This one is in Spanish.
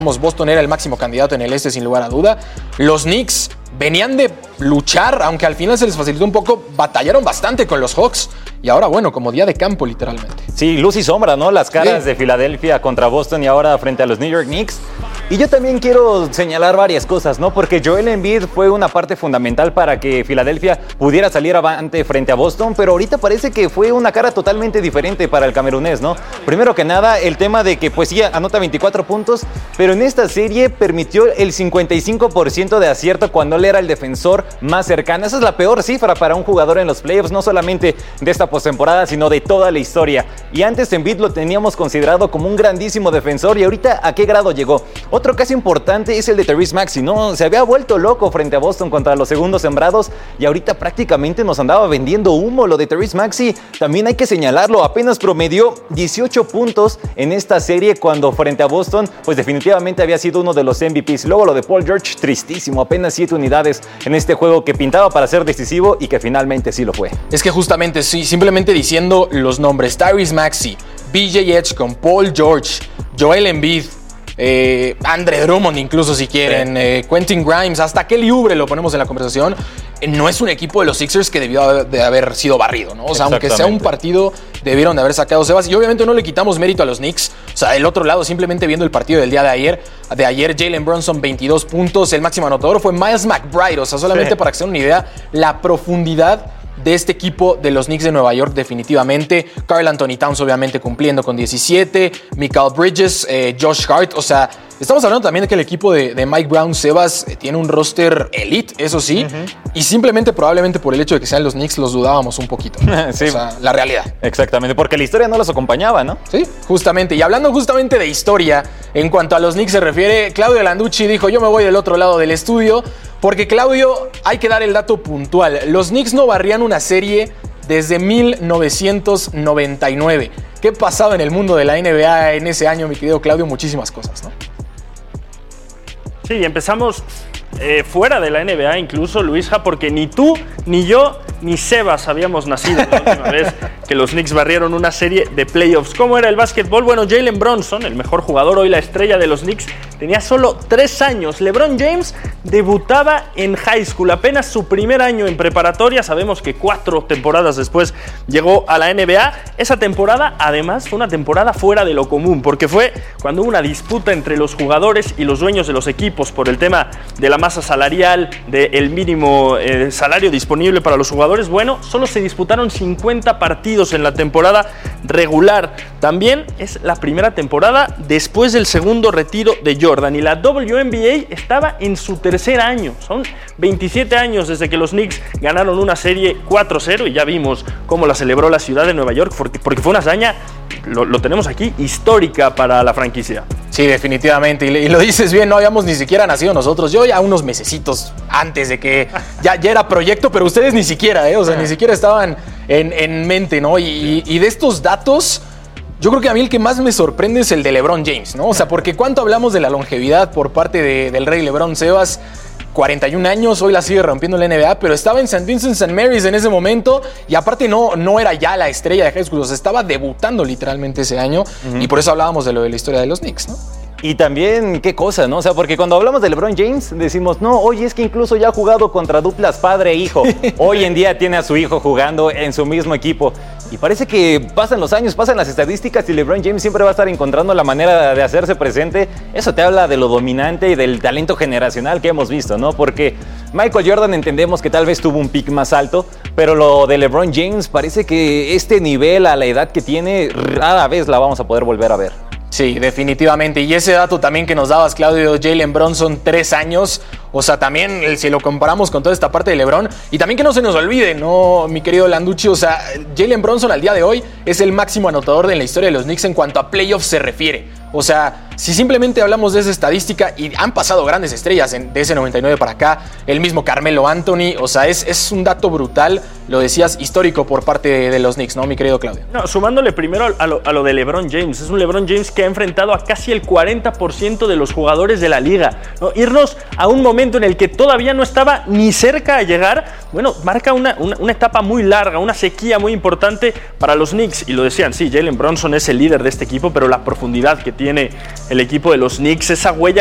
Boston era el máximo candidato en el este sin lugar a duda. Los Knicks venían de luchar, aunque al final se les facilitó un poco, batallaron bastante con los Hawks y ahora, bueno, como día de campo literalmente. Sí, luz y sombra, ¿no? Las caras de Filadelfia contra Boston y ahora frente a los New York Knicks. Y yo también quiero señalar varias cosas, ¿no? Porque Joel Embiid fue una parte fundamental para que Filadelfia pudiera salir avante frente a Boston, pero ahorita parece que fue una cara totalmente diferente para el camerunés, ¿no? Primero que nada, el tema de que pues sí, anota 24 puntos, pero en esta serie permitió el 55% de acierto cuando él era el defensor más cercano. Esa es la peor cifra para un jugador en los playoffs, no solamente de esta postemporada, sino de toda la historia. Y antes Embiid lo teníamos considerado como un grandísimo defensor y ahorita ¿a qué grado llegó? Otro caso importante es el de Tyrese Maxey, ¿no? Se había vuelto loco frente a Boston contra los segundos sembrados y ahorita prácticamente nos andaba vendiendo humo. Lo de Tyrese Maxey también hay que señalarlo, apenas promedió 18 puntos en esta serie cuando frente a Boston, pues definitivamente había sido uno de los MVPs. Luego lo de Paul George, tristísimo, apenas 7 unidades en este juego que pintaba para ser decisivo y que finalmente sí lo fue. Es que justamente, sí, simplemente diciendo los nombres, Tyrese Maxey, BJ Edgecombe, Paul George, Joel Embiid, Andre Drummond incluso si quieren, Quentin Grimes, hasta Kelly Oubre lo ponemos en la conversación. No es un equipo de los Sixers que debió de haber sido barrido, ¿no? O sea, aunque sea un partido, debieron de haber sacado Sebas. Y obviamente no le quitamos mérito a los Knicks. O sea, del otro lado, simplemente viendo el partido del día de ayer, Jalen Brunson, 22 puntos. El máximo anotador fue Miles McBride. O sea, solamente para que se den una idea, la profundidad de este equipo de los Knicks de Nueva York, definitivamente. Karl Anthony Towns, obviamente, cumpliendo con 17. Mikal Bridges, Josh Hart. O sea, estamos hablando también de que el equipo de Mike Brown, Sebas, tiene un roster elite, eso sí. Y simplemente, probablemente por el hecho de que sean los Knicks, los dudábamos un poquito. Sí. O sea, la realidad. Exactamente, porque la historia no los acompañaba, ¿no? Sí, justamente. Y hablando justamente de historia, en cuanto a los Knicks se refiere, Claudio Landucci dijo, yo me voy del otro lado del estudio. Porque, Claudio, hay que dar el dato puntual. Los Knicks no barrían una serie desde 1999. ¿Qué pasaba en el mundo de la NBA en ese año, mi querido Claudio? Muchísimas cosas, ¿no? Sí, empezamos fuera de la NBA incluso, Luisja, porque ni tú, ni yo, ni Sebas habíamos nacido la última vez que los Knicks barrieron una serie de playoffs. ¿Cómo era el básquetbol? Bueno, Jalen Brunson, el mejor jugador, hoy la estrella de los Knicks, tenía solo 3 años. LeBron James debutaba en high school, apenas su primer año en preparatoria. Sabemos que 4 temporadas después llegó a la NBA. Esa temporada, además, fue una temporada fuera de lo común, porque fue cuando hubo una disputa entre los jugadores y los dueños de los equipos por el tema de la masa salarial, del mínimo salario disponible para los jugadores. Bueno, solo se disputaron 50 partidos en la temporada regular. También es la primera temporada después del segundo retiro de Jordan y la WNBA estaba en su tercer año. Son 27 años desde que los Knicks ganaron una serie 4-0 y ya vimos cómo la celebró la ciudad de Nueva York porque fue una hazaña, lo tenemos aquí, histórica para la franquicia. Sí, definitivamente. Y lo dices bien, no habíamos ni siquiera nacido nosotros. Yo ya unos mesecitos antes de que ya era proyecto, pero ustedes ni siquiera, o sea, ni siquiera estaban en mente, ¿no? Y de estos datos, yo creo que a mí el que más me sorprende es el de LeBron James, ¿no? O sea, porque cuánto hablamos de la longevidad por parte del rey LeBron. Sebas, 41 años, hoy la sigue rompiendo en la NBA, pero estaba en St. Vincent St. Mary's en ese momento y aparte no era ya la estrella de high school, o sea, estaba debutando literalmente ese año y por eso hablábamos de lo de la historia de los Knicks, ¿no? Y también, qué cosa, ¿no? O sea, porque cuando hablamos de LeBron James, decimos, no, oye, es que incluso ya ha jugado contra duplas padre e hijo. Hoy en día tiene a su hijo jugando en su mismo equipo. Y parece que pasan los años, pasan las estadísticas y LeBron James siempre va a estar encontrando la manera de hacerse presente. Eso te habla de lo dominante y del talento generacional que hemos visto, ¿no? Porque Michael Jordan entendemos que tal vez tuvo un pick más alto, pero lo de LeBron James parece que este nivel a la edad que tiene, rara vez la vamos a poder volver a ver. Sí, definitivamente. Y ese dato también que nos dabas, Claudio, Jalen Brunson, 3 años. O sea, también si lo comparamos con toda esta parte de LeBron. Y también que no se nos olvide, ¿no, mi querido Landucci? O sea, Jalen Brunson al día de hoy es el máximo anotador de la historia de los Knicks en cuanto a playoffs se refiere. O sea, si simplemente hablamos de esa estadística, y han pasado grandes estrellas de ese 99 para acá, el mismo Carmelo Anthony, o sea, es un dato brutal, lo decías, histórico por parte de los Knicks, ¿no, mi querido Claudio? No, sumándole primero a lo de LeBron James, es un LeBron James que ha enfrentado a casi el 40% de los jugadores de la liga, ¿no? Irnos a un momento en el que todavía no estaba ni cerca a llegar, bueno, marca una etapa muy larga, una sequía muy importante para los Knicks, y lo decían, sí, Jalen Brunson es el líder de este equipo, pero la profundidad que tiene el equipo de los Knicks, esa huella